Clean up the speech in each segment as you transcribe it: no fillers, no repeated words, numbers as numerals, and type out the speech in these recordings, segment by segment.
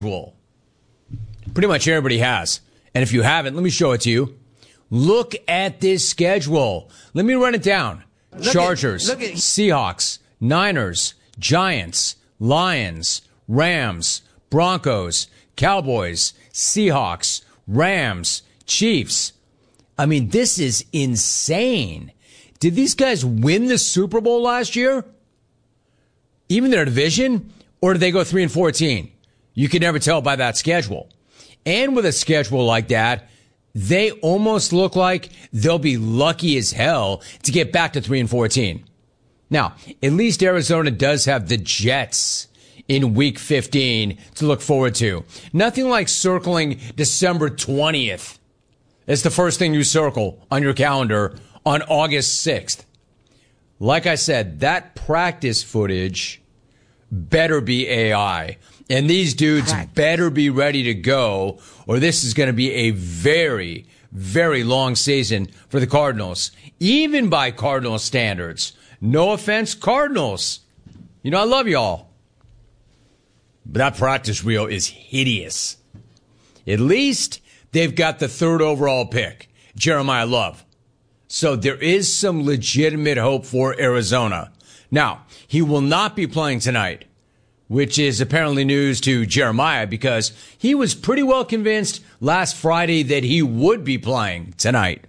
Well, pretty much everybody has. And if you haven't, let me show it to you. Look at this schedule. Let me run it down. Chargers, Seahawks, Niners, Giants, Lions, Rams, Broncos, Cowboys, Seahawks, Rams, Chiefs. I mean, this is insane. Did these guys win the Super Bowl last year? Even their division? Or did they go 3-14? You can never tell by that schedule. And with a schedule like that, they almost look like they'll be lucky as hell to get back to 3-14. Now, at least Arizona does have the Jets in week 15 to look forward to. Nothing like circling December 20th. It's the first thing you circle on your calendar on August 6th. Like I said, that practice footage better be AI. And these dudes better be ready to go, or this is going to be a very, very long season for the Cardinals, even by Cardinals standards. No offense, Cardinals. You know, I love y'all. But that practice reel is hideous. At least they've got the 3rd overall pick, Jeremiah Love. So there is some legitimate hope for Arizona. Now, he will not be playing tonight, which is apparently news to Jeremiah because he was pretty well convinced last Friday that he would be playing tonight.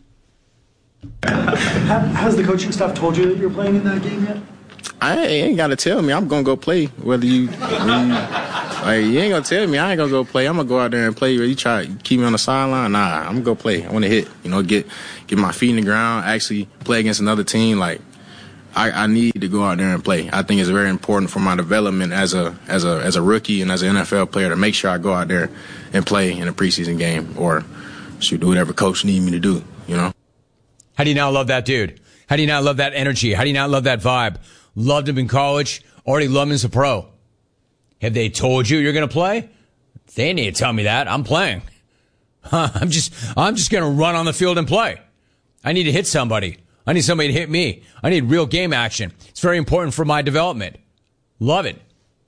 Has the coaching staff told you that you're playing in that game yet? I ain't got to tell me. I'm going to go play. Whether you ain't going to tell me. I ain't going to go play. I'm going to go out there and play. You try to keep me on the sideline? Nah, I'm going to go play. I want to hit, get my feet in the ground, actually play against another team. Like, I need to go out there and play. I think it's very important for my development as a rookie and as an NFL player to make sure I go out there and play in a preseason game or do whatever coach need me to do, How do you not love that dude? How do you not love that energy? How do you not love that vibe? Loved him in college, already loved him as a pro. Have they told you you're going to play? They need to tell me that. I'm playing. I'm just going to run on the field and play. I need to hit somebody. I need somebody to hit me. I need real game action. It's very important for my development. Love it.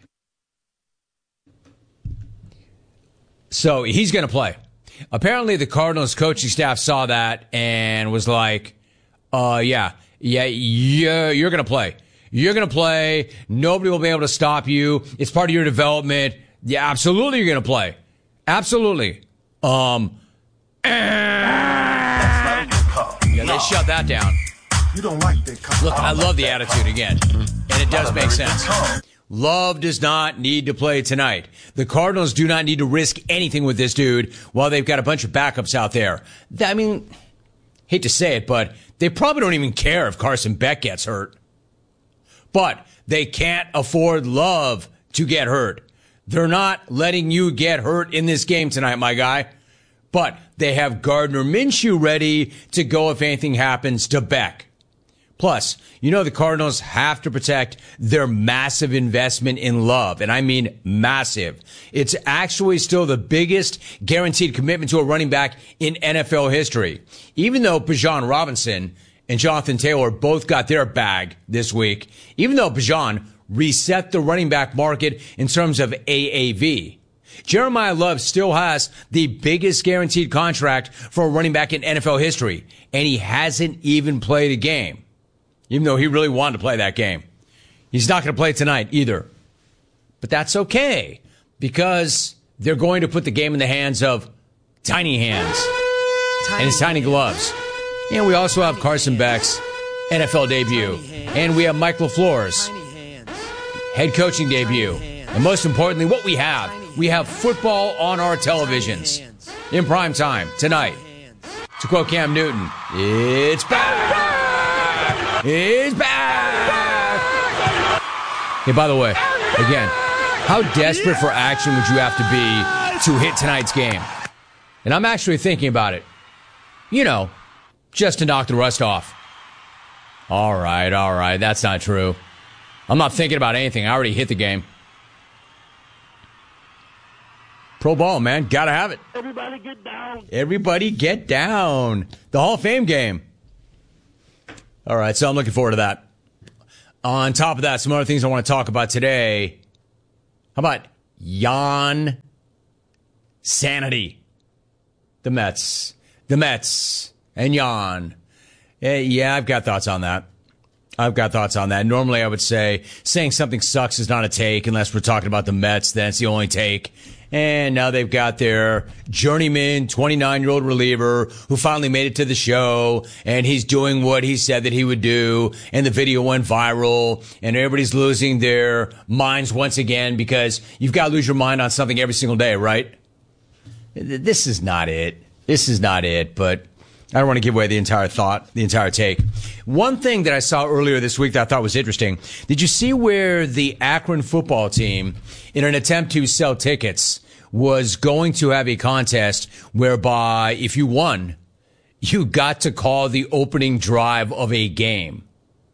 So he's going to play. Apparently the Cardinals coaching staff saw that and was like, yeah, you're going to play. You're going to play. Nobody will be able to stop you. It's part of your development. Yeah, absolutely you're going to play. Absolutely. Yeah, they shut that down. You don't like that. Look, I love the attitude again, and it does make sense. Love does not need to play tonight. The Cardinals do not need to risk anything with this dude while they've got a bunch of backups out there. I mean, hate to say it, but they probably don't even care if Carson Beck gets hurt. But they can't afford Love to get hurt. They're not letting you get hurt in this game tonight, my guy. But they have Gardner Minshew ready to go if anything happens to Beck. Plus, the Cardinals have to protect their massive investment in Love, and I mean massive. It's actually still the biggest guaranteed commitment to a running back in NFL history. Even though Bijan Robinson and Jonathan Taylor both got their bag this week, even though Bijan reset the running back market in terms of AAV. Jeremiah Love still has the biggest guaranteed contract for a running back in NFL history, and he hasn't even played a game, even though he really wanted to play that game. He's not going to play tonight either. But that's okay, because they're going to put the game in the hands of Tiny Hands and his tiny gloves. And we also have Carson Beck's NFL debut. And we have Mike LaFleur's head coaching debut. And most importantly, what we have football on our televisions in prime time tonight. To quote Cam Newton, it's back! It's back! Hey, by the way, again, how desperate for action would you have to be to hit tonight's game? And I'm actually thinking about it. Just to knock the rust off. All right. That's not true. I'm not thinking about anything. I already hit the game. Pro ball, man. Gotta have it. Everybody get down. Everybody get down. The Hall of Fame game. All right, so I'm looking forward to that. On top of that, some other things I want to talk about today. How about Jan Sanity. The Mets and Jan. Yeah, I've got thoughts on that. Normally, I would say saying something sucks is not a take unless we're talking about the Mets. Then it's the only take. And now they've got their journeyman, 29-year-old reliever who finally made it to the show. And he's doing what he said that he would do. And the video went viral. And everybody's losing their minds once again because you've got to lose your mind on something every single day, right? This is not it. But I don't want to give away the entire take. One thing that I saw earlier this week that I thought was interesting. Did you see where the Akron football team, in an attempt to sell tickets, was going to have a contest whereby if you won, you got to call the opening drive of a game?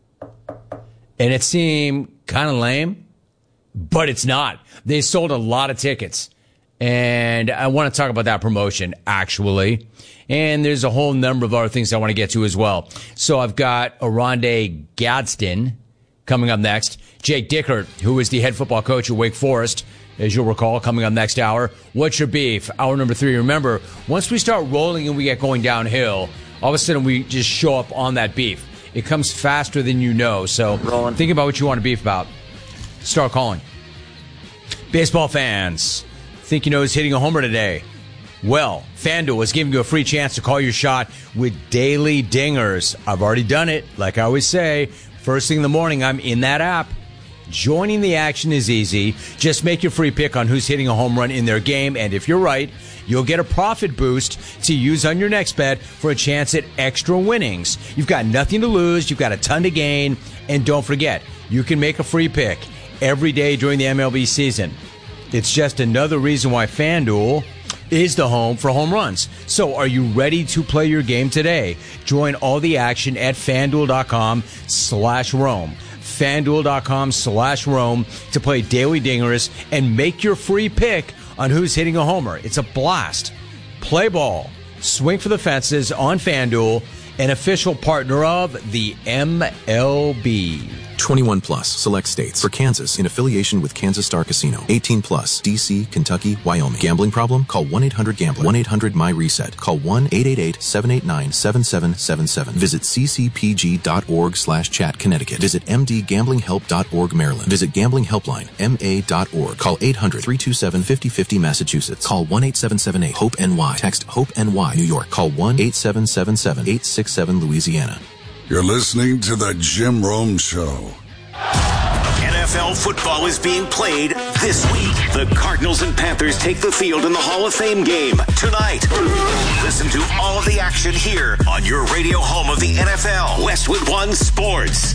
And it seemed kind of lame, but it's not. They sold a lot of tickets. And I want to talk about that promotion, actually. And there's a whole number of other things I want to get to as well. So I've got Oronde Gadsden coming up next. Jake Dickert, who is the head football coach at Wake Forest, as you'll recall, coming up next hour. What's your beef? Hour number 3. Remember, once we start rolling and we get going downhill, all of a sudden we just show up on that beef. It comes faster than you know. So think about what you want to beef about. Start calling. Baseball fans, think you know who's hitting a homer today? Well, FanDuel is giving you a free chance to call your shot with daily dingers. I've already done it. Like I always say, first thing in the morning, I'm in that app. Joining the action is easy. Just make your free pick on who's hitting a home run in their game. And if you're right, you'll get a profit boost to use on your next bet for a chance at extra winnings. You've got nothing to lose. You've got a ton to gain. And don't forget, you can make a free pick every day during the MLB season. It's just another reason why FanDuel is the home for home runs. So are you ready to play your game today? Join all the action at FanDuel.com/Rome. FanDuel.com/Rome to play Daily Dingers and make your free pick on who's hitting a homer. It's a blast. Play ball. Swing for the fences on FanDuel, an official partner of the MLB. 21 plus, select states. For Kansas, in affiliation with Kansas Star Casino. 18 plus, D.C., Kentucky, Wyoming. Gambling problem? Call 1-800-GAMBLER. 1-800-MY-RESET. Call 1-888-789-7777. Visit ccpg.org/chat, Connecticut. Visit mdgamblinghelp.org, Maryland. Visit Gambling Helpline, ma.org. Call 800-327-5050, Massachusetts. Call 1-8778-HOPE-NY. Text HOPE-NY, New York. Call 1-8777-867, Louisiana. You're listening to The Jim Rome Show. NFL football is being played this week. The Cardinals and Panthers take the field in the Hall of Fame game tonight. Listen to all of the action here on your radio home of the NFL, Westwood One Sports.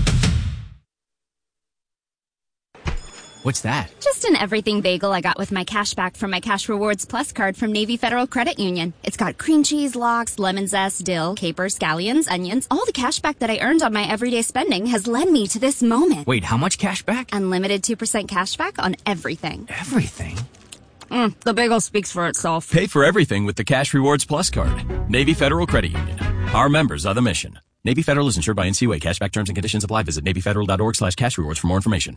What's that? Just an everything bagel I got with my cash back from my Cash Rewards Plus card from Navy Federal Credit Union. It's got cream cheese, lox, lemon zest, dill, capers, scallions, onions. All the cash back that I earned on my everyday spending has led me to this moment. Wait, how much cash back? Unlimited 2% cash back on everything. Everything? The bagel speaks for itself. Pay for everything with the Cash Rewards Plus card. Navy Federal Credit Union. Our members are the mission. Navy Federal is insured by NCUA. Cashback terms and conditions apply. Visit NavyFederal.org/cash rewards for more information.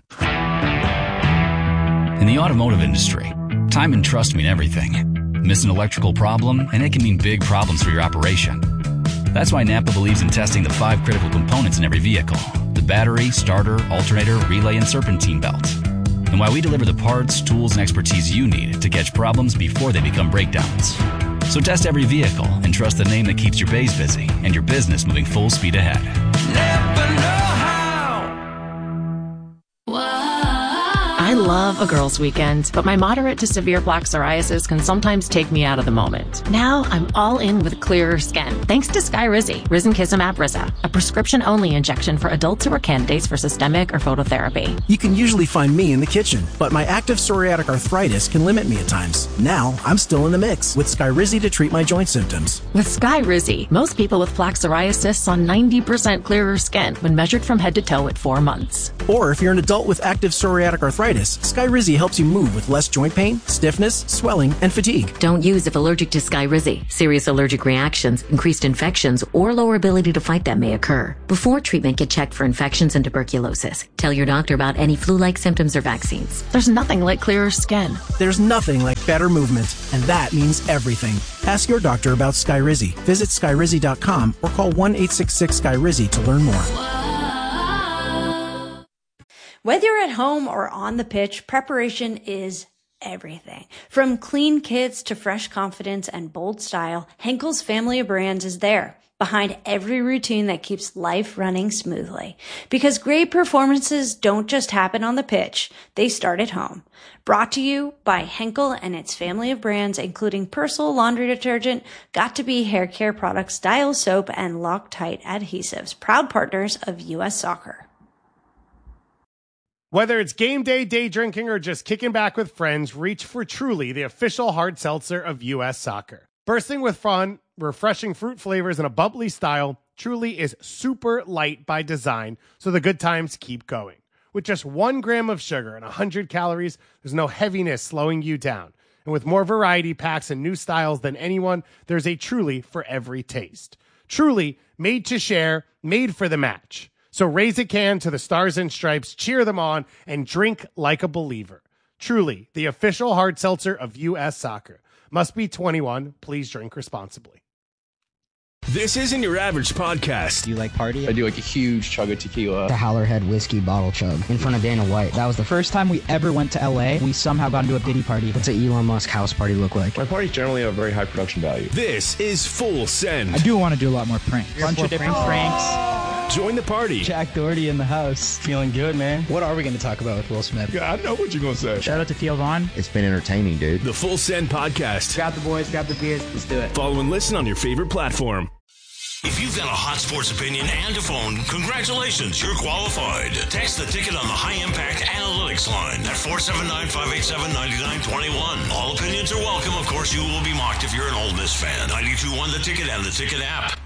In the automotive industry, time and trust mean everything. Miss an electrical problem, and it can mean big problems for your operation. That's why Napa believes in testing the 5 critical components in every vehicle: the battery, starter, alternator, relay, and serpentine belt. And why we deliver the parts, tools, and expertise you need to catch problems before they become breakdowns. So test every vehicle and trust the name that keeps your bays busy and your business moving full speed ahead. Never know how. I love a girls' weekend, but my moderate to severe plaque psoriasis can sometimes take me out of the moment. Now I'm all in with clearer skin, thanks to Skyrizi, Risankizumab Riza, a prescription-only injection for adults who are candidates for systemic or phototherapy. You can usually find me in the kitchen, but my active psoriatic arthritis can limit me at times. Now I'm still in the mix with Skyrizi to treat my joint symptoms. With Skyrizi, most people with plaque psoriasis saw 90% clearer skin when measured from head to toe at 4 months. Or if you're an adult with active psoriatic arthritis, stiffness, Skyrizi helps you move with less joint pain, stiffness, swelling, and fatigue. Don't use if allergic to Skyrizi. Serious allergic reactions, increased infections, or lower ability to fight them may occur. Before treatment, get checked for infections and tuberculosis. Tell your doctor about any flu-like symptoms or vaccines. There's nothing like clearer skin. There's nothing like better movement, and that means everything. Ask your doctor about Skyrizi. Visit Skyrizi.com or call 1-866-SKYRIZI to learn more. Whether you're at home or on the pitch, preparation is everything. From clean kits to fresh confidence and bold style, Henkel's family of brands is there, behind every routine that keeps life running smoothly. Because great performances don't just happen on the pitch, they start at home. Brought to you by Henkel and its family of brands, including Persil laundry detergent, Got2b hair care products, Dial soap, and Loctite adhesives, proud partners of U.S. Soccer. Whether it's game day, day drinking, or just kicking back with friends, reach for Truly, the official hard seltzer of U.S. Soccer. Bursting with fun, refreshing fruit flavors, and a bubbly style, Truly is super light by design, so the good times keep going. With just 1 gram of sugar and 100 calories, there's no heaviness slowing you down. And with more variety packs and new styles than anyone, there's a Truly for every taste. Truly, made to share, made for the match. So raise a can to the Stars and Stripes, cheer them on, and drink like a believer. Truly, the official hard seltzer of U.S. Soccer. Must be 21. Please drink responsibly. This isn't your average podcast. Do you like party? I do like a huge chug of tequila. The Howlerhead whiskey bottle chug in front of Dana White. That was the first time we ever went to LA. We somehow got into a Diddy party. What's an Elon Musk house party look like? My parties generally have very high production value. This is Full Send. I do want to do a lot more pranks. Bunch of different pranks. Join the party. Jack Doherty in the house. Feeling good, man. What are we going to talk about with Will Smith? Yeah, I know what you're going to say. Shout out to Theo Vaughn. It's been entertaining, dude. The Full Send podcast. Grab the boys, grab the beers. Let's do it. Follow and listen on your favorite platform. If you've got a hot sports opinion and a phone, congratulations, you're qualified. Text the ticket on the High Impact Analytics line at 479-587-9921. All opinions are welcome. Of course, you will be mocked if you're an Ole Miss fan. 92.1 The Ticket and the Ticket app.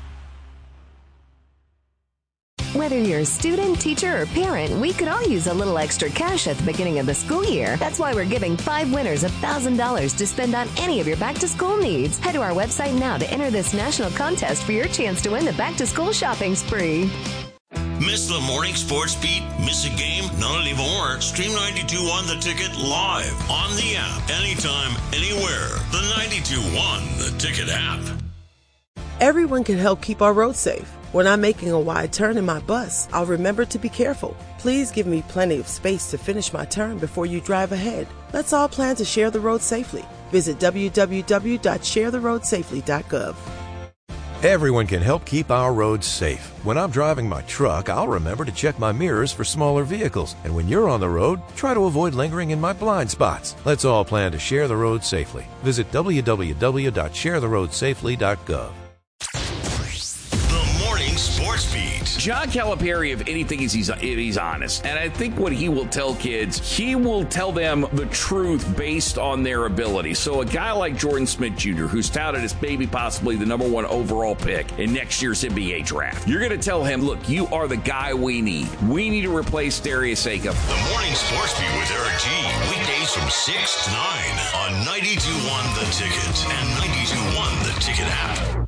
Whether you're a student, teacher, or parent, we could all use a little extra cash at the beginning of the school year. That's why we're giving 5 winners $1,000 to spend on any of your back-to-school needs. Head to our website now to enter this national contest for your chance to win the back-to-school shopping spree. Miss the morning sports beat? Miss a game? Not anymore. Stream 92.1 The Ticket live on the app. Anytime, anywhere. The 92.1 The Ticket app. Everyone can help keep our roads safe. When I'm making a wide turn in my bus, I'll remember to be careful. Please give me plenty of space to finish my turn before you drive ahead. Let's all plan to share the road safely. Visit www.sharetheroadsafely.gov. Everyone can help keep our roads safe. When I'm driving my truck, I'll remember to check my mirrors for smaller vehicles. And when you're on the road, try to avoid lingering in my blind spots. Let's all plan to share the road safely. Visit www.sharetheroadsafely.gov. Sports Beat. John Calipari, if anything, he's honest. And I think what he will tell kids, he will tell them the truth based on their ability. So a guy like Jordan Smith Jr., who's touted as maybe possibly the #1 overall pick in next year's NBA draft, you're going to tell him, look, you are the guy we need. We need to replace Darius Akam. The Morning Sports Beat with Eric G. Weekdays from 6 to 9 on 92.1 The Ticket and 92.1 The Ticket app.